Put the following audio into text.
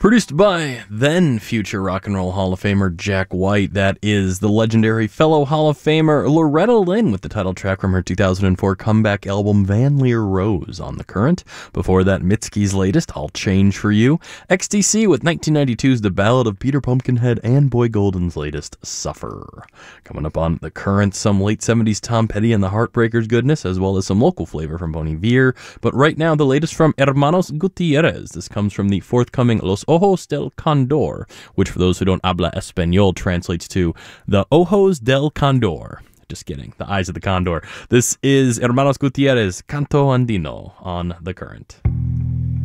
Produced by then future Rock and Roll Hall of Famer Jack White. That is the legendary fellow Hall of Famer Loretta Lynn with the title track from her 2004 comeback album Van Leer Rose on The Current. Before that, Mitski's latest, I'll Change For You. XTC with 1992's The Ballad of Peter Pumpkinhead and Boy Golden's latest, Suffer. Coming up on The Current, some late 70s Tom Petty and the Heartbreakers goodness, as well as some local flavor from Bon Iver. But right now, the latest from Hermanos Gutierrez. This comes from the forthcoming Los Ojos del Condor, which for those who don't habla español translates to the Ojos del Condor. Just kidding, the eyes of the condor. This is Hermanos Gutierrez, Canto Andino on The Current.